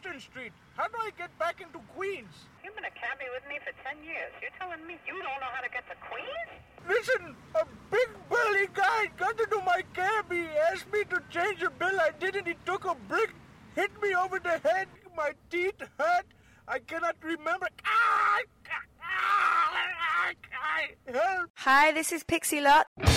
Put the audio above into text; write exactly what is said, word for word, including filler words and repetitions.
Houston Street. How do I get back into Queens? You've been a cabbie with me for ten years. You're telling me you don't know how to get to Queens? Listen, a big burly guy got into my cab. He asked me to change a bill. I didn't. He took a brick, hit me over the head. My teeth hurt. I cannot remember. Ah! Ah! Ah! Help! Hi, this is Pixie Lott.